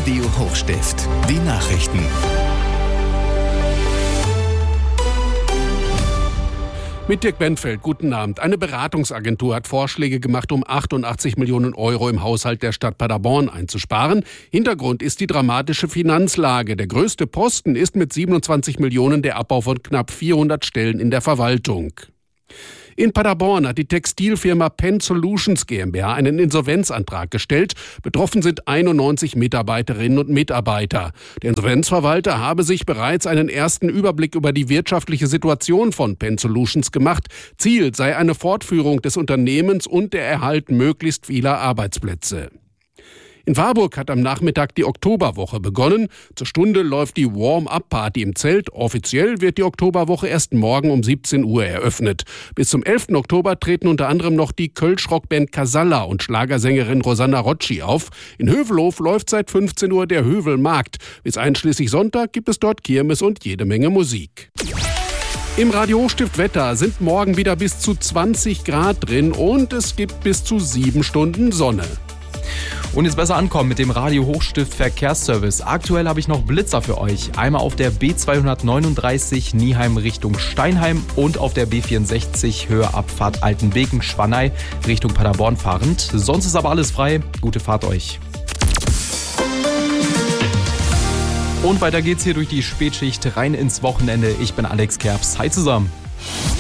Radio Hochstift. Die Nachrichten. Mit Dirk Benfeld, guten Abend. Eine Beratungsagentur hat Vorschläge gemacht, um 88 Millionen Euro im Haushalt der Stadt Paderborn einzusparen. Hintergrund ist die dramatische Finanzlage. Der größte Posten ist mit 27 Millionen der Abbau von knapp 400 Stellen in der Verwaltung. In Paderborn hat die Textilfirma Penn Solutions GmbH einen Insolvenzantrag gestellt. Betroffen sind 91 Mitarbeiterinnen und Mitarbeiter. Der Insolvenzverwalter habe sich bereits einen ersten Überblick über die wirtschaftliche Situation von Penn Solutions gemacht. Ziel sei eine Fortführung des Unternehmens und der Erhalt möglichst vieler Arbeitsplätze. In Warburg hat am Nachmittag die Oktoberwoche begonnen. Zur Stunde läuft die Warm-up-Party im Zelt. Offiziell wird die Oktoberwoche erst morgen um 17 Uhr eröffnet. Bis zum 11. Oktober treten unter anderem noch die Kölsch-Rockband Casalla und Schlagersängerin Rosanna Rocci auf. In Hövelhof läuft seit 15 Uhr der Hövelmarkt. Bis einschließlich Sonntag gibt es dort Kirmes und jede Menge Musik. Im Radio Hochstift Wetter sind morgen wieder bis zu 20 Grad drin und es gibt bis zu 7 Stunden Sonne. Und jetzt besser ankommen mit dem Radio Hochstift Verkehrsservice. Aktuell habe ich noch Blitzer für euch. Einmal auf der B239 Nieheim Richtung Steinheim und auf der B64 Höhe Abfahrt Altenbeken-Schwannei Richtung Paderborn fahrend. Sonst ist aber alles frei. Gute Fahrt euch. Und weiter geht's hier durch die Spätschicht rein ins Wochenende. Ich bin Alex Kerbs. Hi zusammen.